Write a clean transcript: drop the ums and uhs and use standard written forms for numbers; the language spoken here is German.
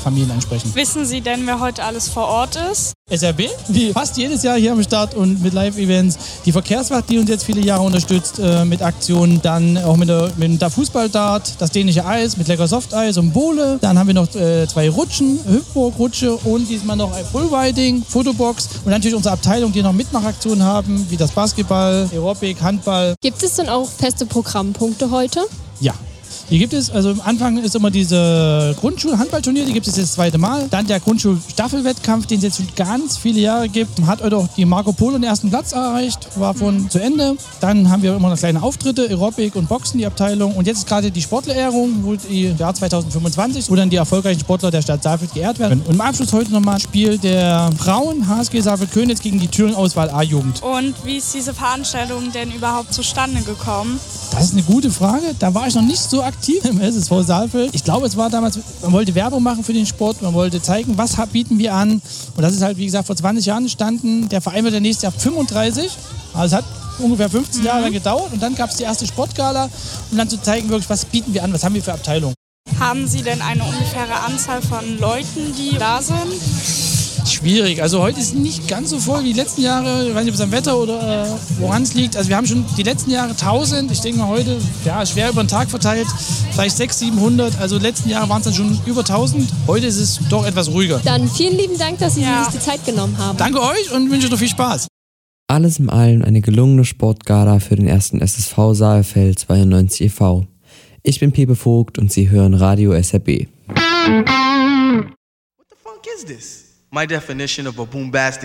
Familien ansprechen. Wissen Sie denn, wer heute alles vor Ort ist? SRB, wie fast jedes Jahr hier am Start und mit Live-Events. Die Verkehrswacht, die uns jetzt viele Jahre unterstützt mit Aktionen. Dann auch mit der Fußballdart, das dänische Eis mit lecker Softeis und Bowle. Dann haben wir noch 2 Rutschen, Hüpfburg-Rutsche und diesmal noch ein Bullriding, Fotobox. Und natürlich unsere Abteilung, die noch Mitmachaktionen haben, wie das Basketball, Aerobic, Handball. Gibt es denn auch feste Programmpunkte heute? Ja. Hier gibt es, also am Anfang ist immer diese Grundschul-Handballturnier, die gibt es jetzt das 2. Mal. Dann der Grundschul-Staffelwettkampf, den es jetzt schon ganz viele Jahre gibt. Hat heute auch die Marco Polo den ersten Platz erreicht, war von zu Ende. Dann haben wir immer noch kleine Auftritte, Aerobic und Boxen, die Abteilung. Und jetzt ist gerade die Sportlerehrung, wo die Jahr 2025, wo dann die erfolgreichen Sportler der Stadt Saalfeld geehrt werden. Und im Abschluss heute nochmal ein Spiel der Frauen, HSG Saalfeld-Königs gegen die Thüringen-Auswahl A-Jugend. Und wie ist diese Veranstaltung denn überhaupt zustande gekommen? Das ist eine gute Frage. Da war ich noch nicht so aktiv im SSV Saalfeld. Ich glaube, es war damals, man wollte Werbung machen für den Sport, man wollte zeigen, was bieten wir an. Und das ist halt, wie gesagt, vor 20 Jahren entstanden. Der Verein wird der nächste Jahr 35. Also es hat ungefähr 15 Jahre gedauert. Und dann gab es die erste Sportgala, um dann zu zeigen, wirklich, was bieten wir an, was haben wir für Abteilungen. Haben Sie denn eine ungefähre Anzahl von Leuten, die da sind? Schwierig. Also heute ist nicht ganz so voll wie die letzten Jahre. Ich weiß nicht, ob es am Wetter oder woran es liegt. Also wir haben schon die letzten Jahre 1000. Ich denke mal heute, ja, schwer über den Tag verteilt. Vielleicht 600, 700. Also die letzten Jahre waren es dann schon über 1000. Heute ist es doch etwas ruhiger. Dann vielen lieben Dank, dass Sie sich die Zeit genommen haben. Danke euch und wünsche noch viel Spaß. Alles in allem eine gelungene Sportgala für den ersten SSV Saalfeld 92 e.V. Ich bin Pepe Vogt und Sie hören Radio SRB. What the fuck is this? My definition of a bombastic